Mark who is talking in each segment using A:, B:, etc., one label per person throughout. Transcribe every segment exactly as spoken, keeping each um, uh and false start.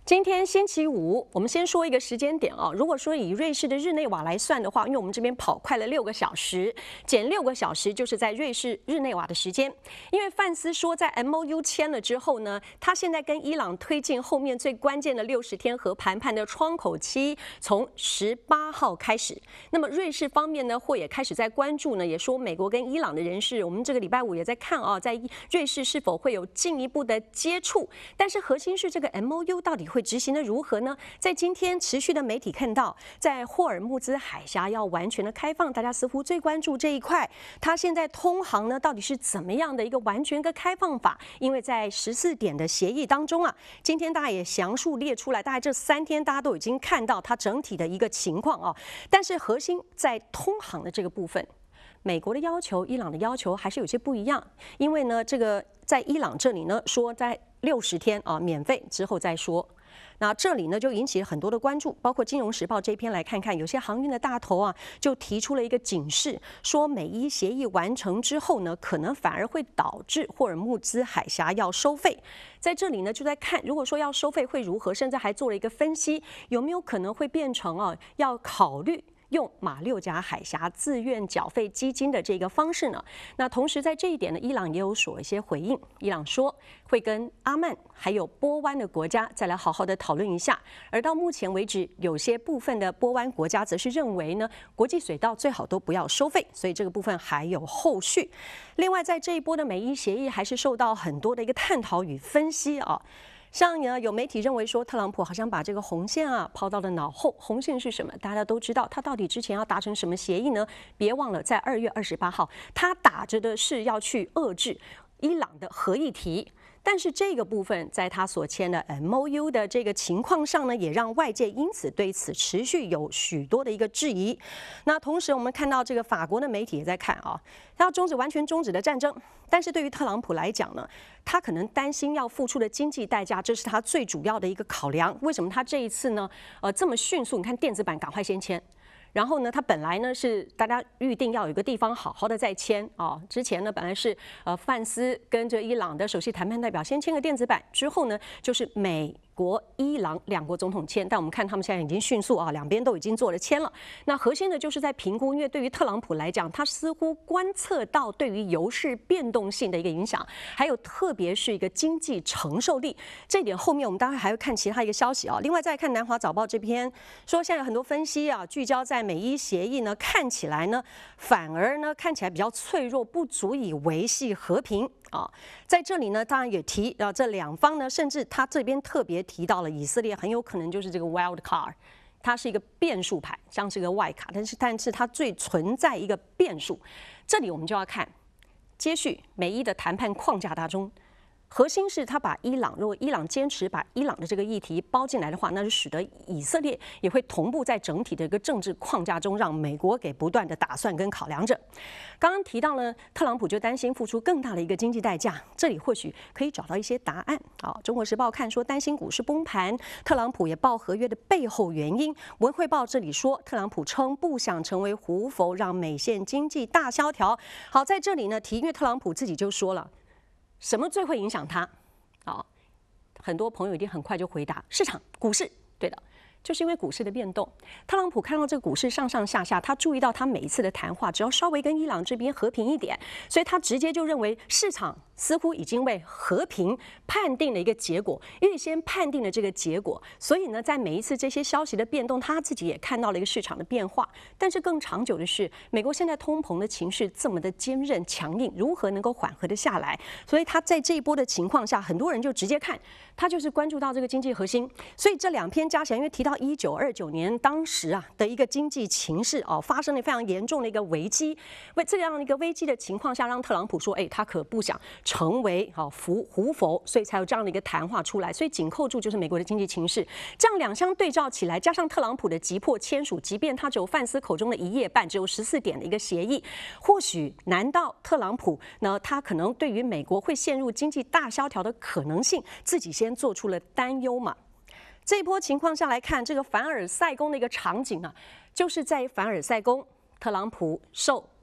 A: 今天星期五，我们先说一个时间点啊。如果说以瑞士的日内瓦来算的话，因为我们这边跑快了六个小时，减六个小时就是在瑞士日内瓦的时间。因为范斯说，在 M O U 签了之后呢，他现在跟伊朗推进后面最关键的六十天核谈判的窗口期，从十八号开始。那么瑞士方面呢，或也开始在关注呢，也说美国跟伊朗的人士，我们这个礼拜五也在看啊，在瑞士是否会有进一步的接触。但是核心是这个 M O U 到底会执行的如何呢？在今天持续的媒体看到，在霍尔木兹海峡要完全的开放，大家似乎最关注这一块。它现在通航呢，到底是怎么样的一个完全的开放法？因为在十四点的协议当中啊，今天大家也详述列出来，大概这三天大家都已经看到它整体的一个情况啊。但是核心在通航的这个部分，美国的要求、伊朗的要求还是有些不一样，因为呢，这个在伊朗这里呢说在六十天啊免费之后再说。那这里呢就引起了很多的关注，包括《金融时报》这篇来看看，有些航运的大头啊就提出了一个警示，说美伊协议完成之后呢，可能反而会导致霍尔木兹海峡要收费。在这里呢就在看，如果说要收费会如何，甚至还做了一个分析，有没有可能会变成啊要考虑用马六甲海峡自愿缴费基金的这个方式呢？那同时在这一点呢，伊朗也有所一些回应。伊朗说会跟阿曼还有波湾的国家再来好好的讨论一下。而到目前为止，有些部分的波湾国家则是认为呢，国际水道最好都不要收费，所以这个部分还有后续。另外，在这一波的美伊协议还是受到很多的一个探讨与分析啊。像呢，有媒体认为说，特朗普好像把这个红线啊抛到了脑后。红线是什么？大家都知道，他到底之前要达成什么协议呢？别忘了，在二月二十八号，他打着的是要去遏制伊朗的核议题。但是这个部分在他所签的 M O U 的这个情况上呢，也让外界因此对此持续有许多的一个质疑。那同时我们看到这个法国的媒体也在看啊，要终止完全终止的战争。但是对于特朗普来讲呢，他可能担心要付出的经济代价，这是他最主要的一个考量。为什么他这一次呢，呃，这么迅速？你看电子版赶快先签。然后呢，他本来呢是大家预定要有一个地方好好的再签啊。之前呢本来是呃范斯跟着伊朗的首席谈判代表先签个电子版，之后呢就是美国、伊朗两国总统签。但我们看他们现在已经迅速啊，两边都已经做了签了。那核心的就是在评估，因为对于特朗普来讲，他似乎观测到对于油市变动性的一个影响，还有特别是一个经济承受力。这一点后面我们待会还会看其他一个消息啊。另外再看南华早报这篇说，现在有很多分析啊，聚焦在美伊协议呢，看起来呢，反而呢看起来比较脆弱，不足以维系和平啊。在这里呢，当然也提啊，这两方呢，甚至他这边特别提到了以色列很有可能就是这个 wild card， 它是一个变数牌，像是个外卡，但是但是它最存在一个变数。这里我们就要看，接续美伊的谈判框架当中。核心是他把伊朗，如果伊朗坚持把伊朗的这个议题包进来的话，那就使得以色列也会同步在整体的一个政治框架中，让美国给不断的打算跟考量着。刚刚提到了特朗普就担心付出更大的一个经济代价，这里或许可以找到一些答案。啊，中国时报看说担心股市崩盘，特朗普也报合约的背后原因。文汇报这里说，特朗普称不想成为胡佛，让美线经济大萧条。好，在这里呢提，因为特朗普自己就说了。什么最会影响他？啊，很多朋友一定很快就回答：市场、股市。对的，就是因为股市的变动。特朗普看到这个股市上上下下，他注意到他每一次的谈话，只要稍微跟伊朗这边和平一点，所以他直接就认为市场似乎已经为和平判定了一个结果，预先判定了这个结果。所以呢，在每一次这些消息的变动，他自己也看到了一个市场的变化。但是更长久的是，美国现在通膨的情绪这么的坚韧强硬，如何能够缓和的下来？所以他在这一波的情况下，很多人就直接看他就是关注到这个经济核心。所以这两篇加起来，因为提到一九二九年当时啊的一个经济情势哦，发生了非常严重的一个危机。为这样的一个危机的情况下，让特朗普说，哎，他可不想成为好胡胡佛，所以才有这样的一个谈话出来。所以紧扣住就是美国的经济情势，这样两相对照起来，加上特朗普的急迫签署，即便他只有范斯口中的一页半，只有十四点的一个协议，或许难道特朗普呢，他可能对于美国会陷入经济大萧条的可能性，自己先做出了担忧嘛？这一波情况下来看，这个凡尔赛宫的一个场景啊，就是在凡尔赛宫，特朗普受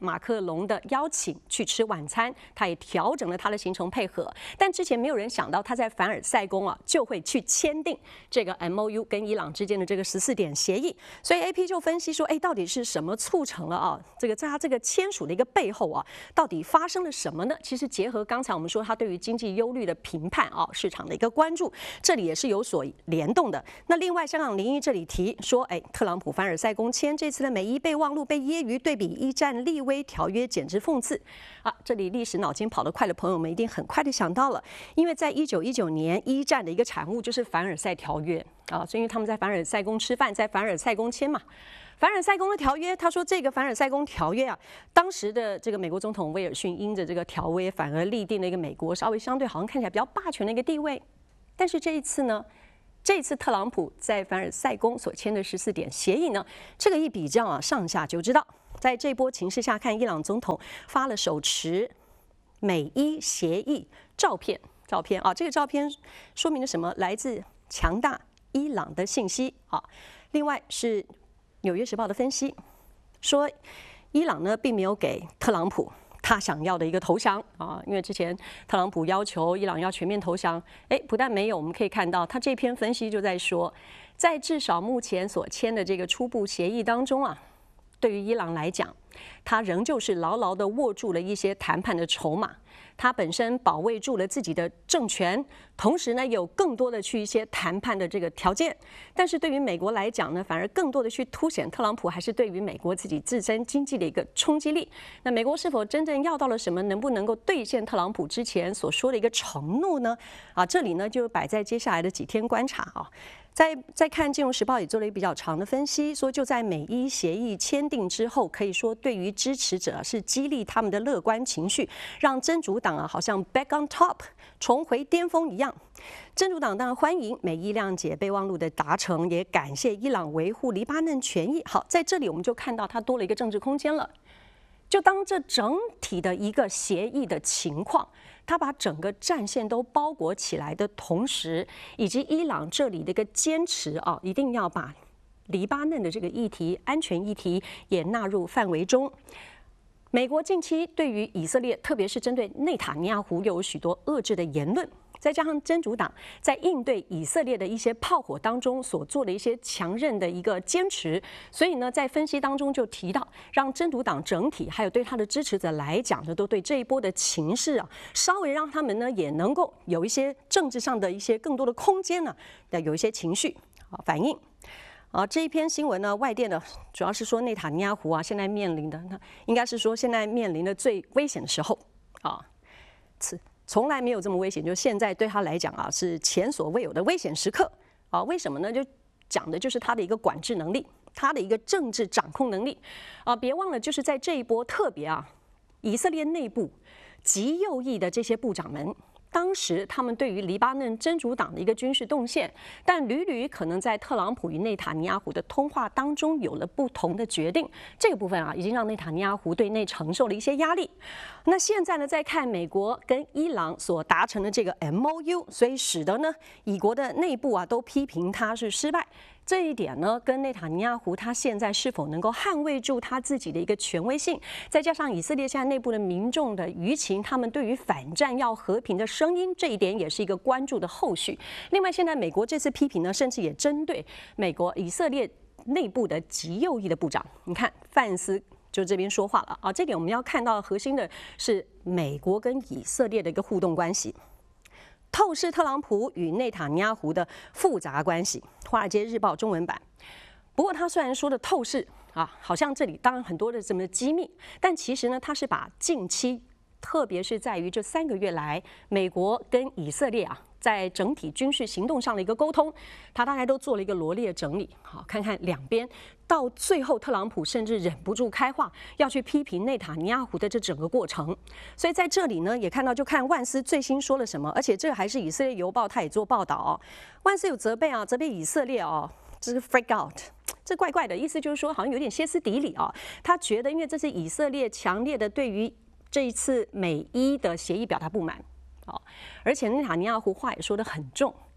A: 马克龙的邀请去吃晚餐，他也调整了他的行程配合。但之前没有人想到他在凡尔赛宫啊就会去签订这个 M O U 跟伊朗之间的这个十四点协议。所以 A P 就分析说，哎，到底是什么促成了啊？这个在他这个签署的一个背后啊，到底发生了什么呢？其实结合刚才我们说他对于经济忧虑的评判啊，市场的一个关注，这里也是有所联动的。那另外，香港零一这里提说，哎，特朗普凡尔赛宫签这次的美伊备忘录被揶揄对比一战利威条约，简直讽刺啊！这里历史脑筋跑得快的朋友们一定很快的想到了，因为在一九一九年一战的一个产物就是凡尔赛条约啊，所以因为他们在凡尔赛宫吃饭，在凡尔赛宫签嘛。凡尔赛宫的条约，他说这个凡尔赛宫条约啊，当时的这个美国总统威尔逊因着这个条约，反而立定了一个美国稍微相对好像看起来比较霸权的一个地位。但是这一次呢，这一次特朗普在凡尔赛宫所签的十四点协议呢，这个一比较啊，上下就知道，在这波情势下看，伊朗总统发了手持美伊协议照片，照片啊，这个照片说明了什么？来自强大伊朗的信息啊。另外是纽约时报的分析说，伊朗呢并没有给特朗普他想要的一个投降啊，因为之前特朗普要求伊朗要全面投降，哎，不但没有，我们可以看到他这篇分析就在说，在至少目前所签的这个初步协议当中啊，对于伊朗来讲，他仍旧是牢牢地握住了一些谈判的筹码。他本身保卫住了自己的政权，同时呢，有更多的去一些谈判的这个条件。但是对于美国来讲呢，反而更多的去凸显特朗普还是对于美国自己自身经济的一个冲击力。那美国是否真正要到了什么，能不能够兑现特朗普之前所说的一个承诺呢？啊，这里呢就摆在接下来的几天观察啊。再再看《金融时报》也做了一个比较长的分析，说就在美伊协议签订之后，可以说对于支持者是激励他们的乐观情绪，让真主党啊好像 back on top 重回巅峰一样。真主党当然欢迎美伊谅解备忘录的达成，也感谢伊朗维护黎巴嫩权益。好，在这里我们就看到它多了一个政治空间了。就当这整体的一个协议的情况，它把整个战线都包裹起来的同时，以及伊朗这里的一个坚持啊，一定要把黎巴嫩的这个议题、安全议题也纳入范围中。美国近期对于以色列，特别是针对内塔尼亚胡，又有许多遏制的言论。再加上真主党在应对以色列的一些炮火当中所做的一些强韧的一个坚持，所以呢，在分析当中就提到，让真主党整体还有对他的支持者来讲呢，都对这一波的情势啊，稍微让他们呢也能够有一些政治上的一些更多的空间呢，要有一些情绪啊反应。啊，这一篇新闻呢，外电的主要是说内塔尼亚胡啊，现在面临的那应该是说现在面临的最危险的时候啊，此。从来没有这么危险，就现在对他来讲啊，是前所未有的危险时刻啊！为什么呢？就讲的就是他的一个管制能力，他的一个政治掌控能力啊！别忘了，就是在这一波特别啊，以色列内部极右翼的这些部长们。当时他们对于黎巴嫩真主党的一个军事动线，但屡屡可能在特朗普与内塔尼亚胡的通话当中有了不同的决定。这个部分啊，已经让内塔尼亚胡对内承受了一些压力。那现在呢，再看美国跟伊朗所达成的这个 M O U， 所以使得呢，以国的内部啊都批评他是失败。这一点呢，跟内塔尼亚胡他现在是否能够捍卫住他自己的一个权威性，再加上以色列现在内部的民众的舆情，他们对于反战要和平的声音，这一点也是一个关注的后续。另外，现在美国这次批评呢，甚至也针对美国以色列内部的极右翼的部长，你看范斯就这边说话了啊，这点我们要看到核心的是美国跟以色列的一个互动关系。透视特朗普与内塔尼亚胡的复杂关系，《华尔街日报》中文版。不过他虽然说的透视啊，好像这里当然很多的这么机密，但其实呢，他是把近期，特别是在于这三个月来，美国跟以色列啊，在整体军事行动上的一个沟通，他大概都做了一个罗列整理。好，看看两边到最后，特朗普甚至忍不住开话，要去批评内塔尼亚胡的这整个过程。所以在这里呢，也看到就看万斯最新说了什么，而且这个还是以色列邮报，他也做报道哦。万斯有责备啊，责备以色列哦，这是 freak out。这怪怪的意思就是说，好像有点歇斯底里啊。他觉得，因为这是以色列强烈的对于这一次美伊的协议表达不满。好，而且内塔尼亚胡话也说得很重，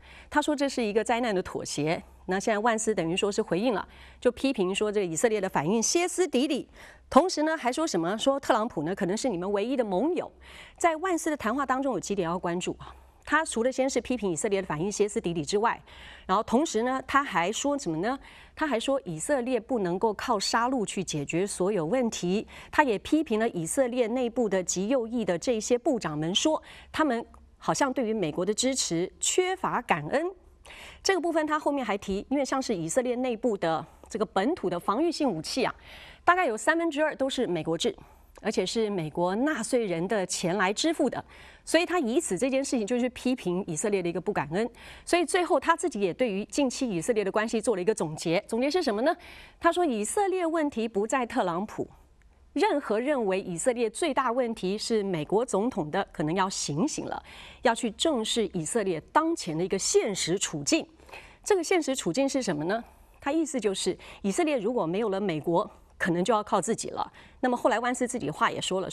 A: 他说这是一个灾难的妥协。那现在万斯等于说是回应了，就批评说这个以色列的反应歇斯底里，同时呢还说什么说特朗普呢可能是你们唯一的盟友。在万斯的谈话当中有几点要关注啊。他除了先是批评以色列的反应歇斯底里之外，然后同时呢，他还说什么呢？他还说以色列不能够靠杀戮去解决所有问题。他也批评了以色列内部的极右翼的这些部长们，说他们好像对于美国的支持缺乏感恩。这个部分他后面还提，因为像是以色列内部的这个本土的防御性武器啊，大概有三分之二都是美国制。而且是美国纳税人的钱来支付的，所以他以此这件事情就去批评以色列的一个不感恩。所以最后他自己也对于近期以色列的关系做了一个总结，总结是什么呢？他说以色列问题不在特朗普，任何认为以色列最大问题是美国总统的，可能要醒醒了，要去正视以色列当前的一个现实处境。这个现实处境是什么呢？他意思就是以色列如果没有了美国，可能就要靠自己了。那么后来万斯自己话也说了。